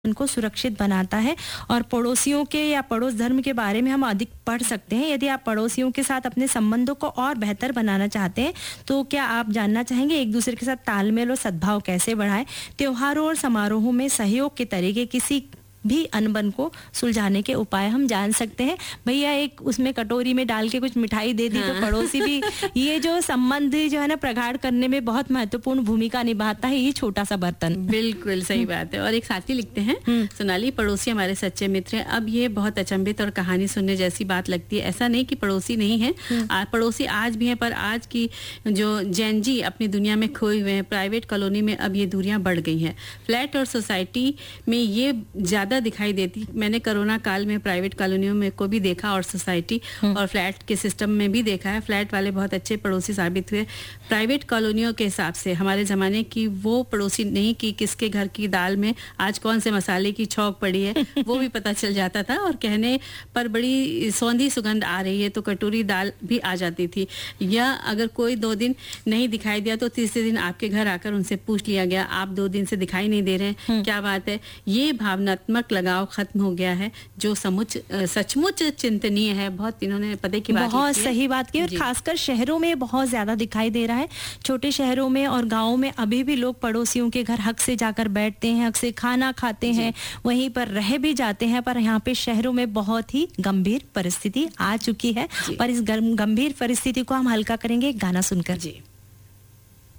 उनको सुरक्षित बनाता है। और पड़ोसियों के या पड़ोस धर्म के बारे में हम अधिक पढ़ सकते हैं। यदि आप पड़ोसियों के साथ अपने संबंधों को और बेहतर बनाना चाहते हैं तो क्या आप जानना चाहेंगे एक दूसरे के साथ तालमेल और सद्भाव कैसे बढ़ाएं? त्योहारों और समारोहों में सहयोग के तरीके, किसी भी अनबन को सुलझाने के उपाय हम जान सकते हैं। भैया एक उसमें कटोरी में डाल के कुछ मिठाई दे दी तो पड़ोसी भी, ये जो संबंध जो है ना प्रगाढ़ करने में बहुत महत्वपूर्ण भूमिका निभाता है ये छोटा सा बर्तन। बिल्कुल सही बात है। और एक साथी लिखते हैं, सोनाली, पड़ोसी हमारे सच्चे मित्र हैं। अब ये बहुत अचंभित और कहानी सुनने जैसी बात लगती है। ऐसा नहीं कि पड़ोसी नहीं है, पड़ोसी आज भी है, पर आज की जो जैन जी अपनी दुनिया में खोए हुए हैं। प्राइवेट कॉलोनी में अब ये दूरियां बढ़ गई हैं। फ्लैट और सोसाइटी में ये ज्यादा दिखाई देती। मैंने कोरोना काल में प्राइवेट कॉलोनियों में को भी देखा और सोसाइटी और फ्लैट के सिस्टम में भी देखा है। फ्लैट वाले बहुत अच्छे पड़ोसी साबित हुए। प्राइवेट कॉलोनियों के हिसाब से हमारे जमाने की वो पड़ोसी नहीं कि किसके घर की दाल में आज कौन से मसाले की छौंक पड़ी है वो भी पता चल जाता था। और कहने पर बड़ी सौंधी सुगंध आ रही है तो कटोरी दाल भी आ जाती थी। या अगर कोई 2 दिन नहीं दिखाई दिया तो तीसरे दिन आपके घर आकर उनसे पूछ लिया गया, आप 2 दिन से दिखाई नहीं दे रहे हैं, क्या बात है? ये भावनात्मक लगाव खत्म हो गया है जो सचमुच चिंतनीय है। बहुत इन्होंने पते की बात, बहुत सही बात की। और खासकर शहरों में बहुत ज्यादा दिखाई दे रहा है। छोटे शहरों में और गांवों में अभी भी लोग पड़ोसियों के घर हक से जाकर बैठते हैं, हक से खाना खाते हैं, वहीं पर रह भी जाते हैं। पर यहाँ पे शहरों में बहुत ही गंभीर परिस्थिति आ चुकी है। पर इस गंभीर परिस्थिति को हम हल्का करेंगे गाना सुनकर। जी।